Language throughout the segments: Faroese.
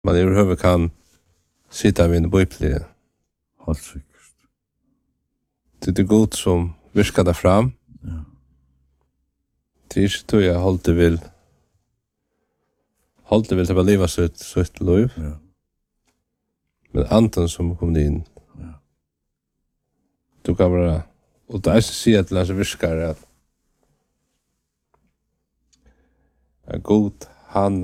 man överhuvud kan sitta vid en bibel. Helt sikkert. Det är god som virkar där fram. Ja. Det är inte då jag hållde vill till att leva sitt liv. Ja. Men anten som kom in. Ja. Du kan bara, och det är så säga till hans virkar att god, han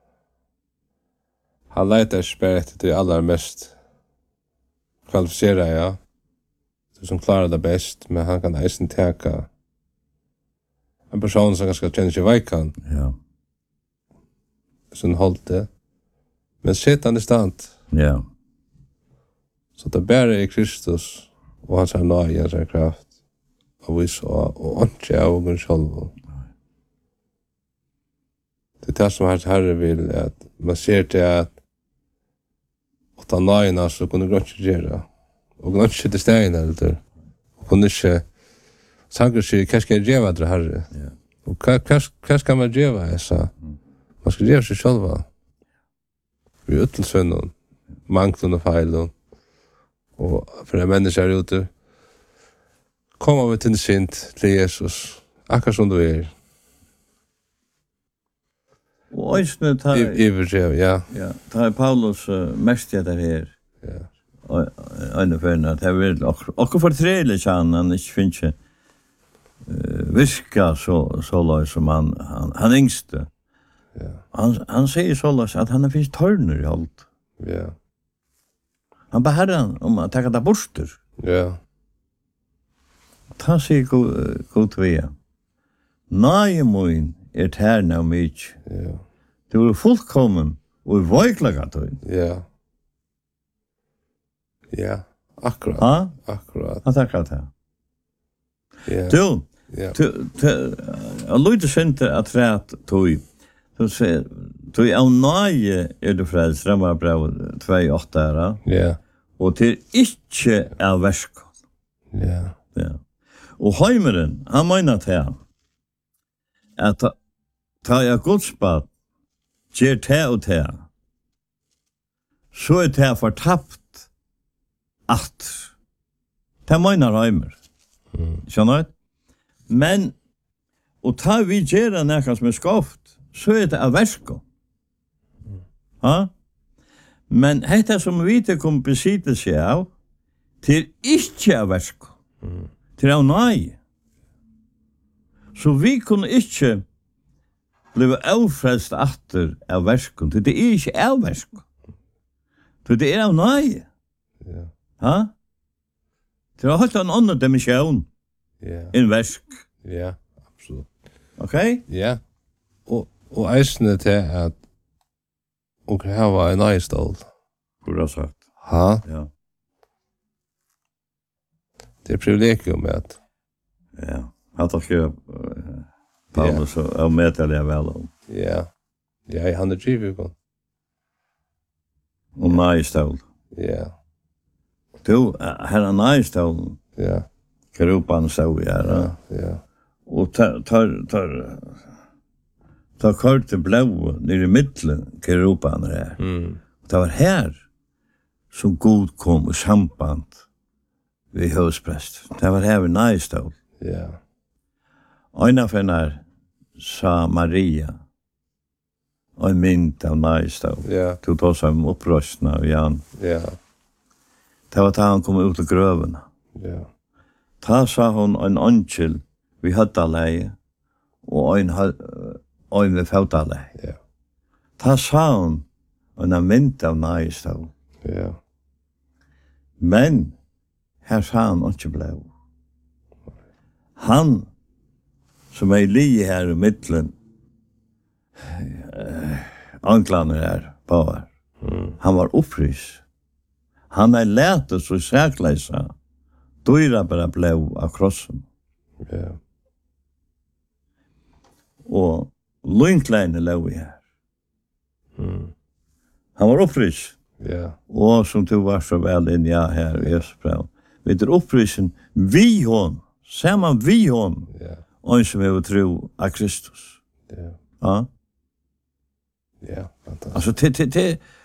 letar spär efter det allra mest kvalificerade, ja. Det som klarar det bäst, men han kan eisen täcka en person som ska känna sig vajkan. Ja. Som hållt det. Men setan är stant. Ja. Så det bara är Kristus och hans nöje, hans kraft. Och vi så, och inte av oss själva. Det är det som hans herre vill, att man ser till att ta nöjena så kunde du inte göra. Och kunde inte till stegen eller och kunde inte sanger sig, vad ska jag göra det herre? Ja. Och vad ska man göra, jag sa. Man ska göra sig själva. Vi är utlösönnen, manglen och fejlen. Och för en människa här ute kommer vi till synd till Jesus, akkurat som du är. Och ösnet tar... Ja. Ja, tar Paulus mest det här. Ja. Och för att det vill och för tredje chan han inte finns viska så lås som han yngste. Ja. Han säger så lås att han finns törner i allt. Ja. Han behärrar om att ta det borster. Ja. Ta sig god via. Nej moin tärna mig. Ja. Du är fullkommen och verkligen då. Ja. Ja, akkurat. Ja? Akkurat. Jag tackar det. Ja. Du, Ja. jag lyder inte att rätt tog. Du säger, tog av nöje det frälst, Römar brev 2:8. Ja. Och till inte av verskon. Ja. Ja. Och Heimeren, han menar det att ta jag godsbad, ger det och det, så är det förtappt att det menar Heimer. Skjønner du? Men, och ta vi gera näka som är skaft, så är det av verskon. Ja? Men detta som vi inte kommer besitta sig av, till inte av verskon. Till av nej. Så vi kunne ikke bli avfrelst atter av verskon. Det er ikke av verskon. Det er av nei. Ja. Ha? Det er helt en annen dimensjon enn versk. Ja, absolut. Ok? Ja. Og eisene til at og her var en eistål. Hvor har sagt? Ha? Ja. Det er privilegium med at Ja. Att också Paulus och medalja väl. ja. Ja, han är givet. Och najstol. Ja. Du, här är najstol. Ja. Gruppen så Ja. Ja. Och tar kort det blå ner i mitten gruppen där. Det var här som god kom och samband vi huspräst. Det var här vid najstol. Ja. Øyna finner sa Maria og en mynd av najstav. Ja. Du tar seg om opprøstene av Jan. Ja. Det var da han kom ut av grøvene. Ja. Ta sa hon en åndkjel vi hadde leie og en vi fødde leie. Ja. Ta sa hon en mynd av najstav. Ja. Men her sa han ikke ble. Han som är li här i mitten anklagar här på. Han var upprys. Han är lätt och så säkläsa. Dyra bara blev av krossen. Ja. Och Lundkleine låg här. Han var upprys. Ja. Och som du var så väl in här i Östbräu. Vet du upprysen vi hon. Samman vi hon. Ja. Och som är tro av Kristus. Ja. Ja. Ja, fantastiskt. Alltså